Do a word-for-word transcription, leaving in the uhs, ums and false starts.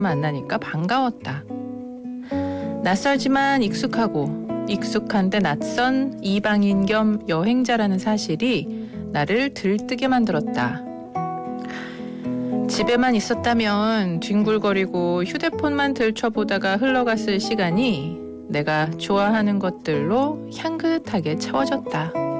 만나니까 반가웠다. 낯설지만 익숙하고 익숙한데 낯선 이방인 겸 여행자라는 사실이 나를 들뜨게 만들었다. 집에만 있었다면 뒹굴거리고 휴대폰만 들춰보다가 흘러갔을 시간이 내가 좋아하는 것들로 향긋하게 채워졌다.